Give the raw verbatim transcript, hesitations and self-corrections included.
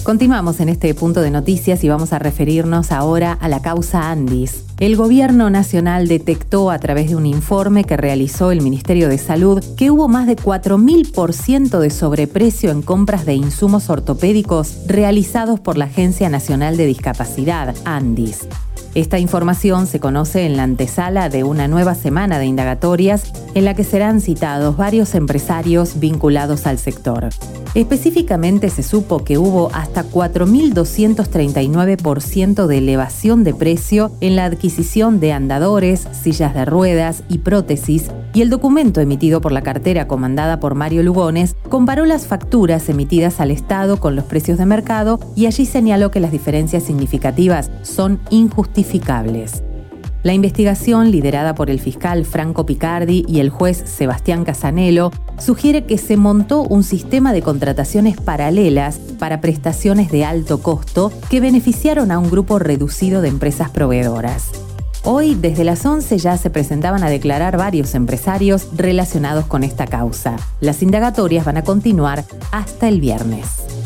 Continuamos en este punto de noticias y vamos a referirnos ahora a la causa Andis. El Gobierno Nacional detectó a través de un informe que realizó el Ministerio de Salud que hubo más de cuatro mil por ciento de sobreprecio en compras de insumos ortopédicos realizados por la Agencia Nacional de Discapacidad, Andis. Esta información se conoce en la antesala de una nueva semana de indagatorias en la que serán citados varios empresarios vinculados al sector. Específicamente se supo que hubo hasta cuatro mil doscientos treinta y nueve por ciento de elevación de precio en la adquisición de andadores, sillas de ruedas y prótesis, y el documento emitido por la cartera comandada por Mario Lugones comparó las facturas emitidas al Estado con los precios de mercado y allí señaló que las diferencias significativas son injustificables. La investigación, liderada por el fiscal Franco Picardi y el juez Sebastián Casanello, sugiere que se montó un sistema de contrataciones paralelas para prestaciones de alto costo que beneficiaron a un grupo reducido de empresas proveedoras. Hoy, desde las once, ya se presentaban a declarar varios empresarios relacionados con esta causa. Las indagatorias van a continuar hasta el viernes.